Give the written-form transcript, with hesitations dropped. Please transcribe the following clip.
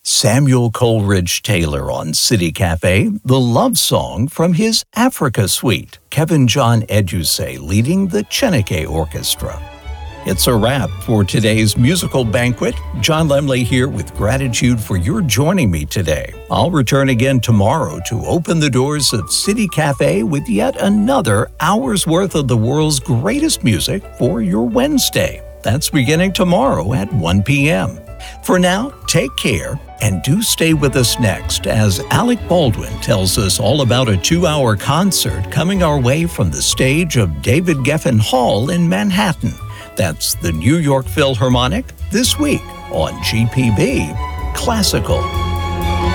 Samuel Coleridge Taylor on City Cafe, the love song from his Africa Suite. Kevin John Edusei leading the Cheneke Orchestra. It's a wrap for today's musical banquet. John Lemley here with gratitude for your joining me today. I'll return again tomorrow to open the doors of City Cafe with yet another hour's worth of the world's greatest music for your Wednesday. That's beginning tomorrow at 1 p.m. For now, take care and do stay with us next as Alec Baldwin tells us all about a 2-hour concert coming our way from the stage of David Geffen Hall in Manhattan. That's the New York Philharmonic this week on GPB Classical.